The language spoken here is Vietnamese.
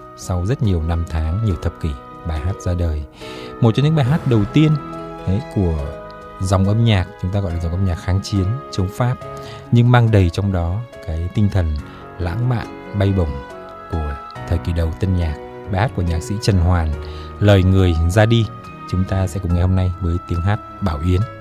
sau rất nhiều năm tháng, nhiều thập kỷ bài hát ra đời. Một trong những bài hát đầu tiên của dòng âm nhạc, chúng ta gọi là dòng âm nhạc kháng chiến, chống Pháp, nhưng mang đầy trong đó cái tinh thần lãng mạn, bay bổng của thời kỳ đầu tân nhạc. Bài hát của nhạc sĩ Trần Hoàn, Lời Người Ra Đi, chúng ta sẽ cùng nghe hôm nay với tiếng hát Bảo Yến.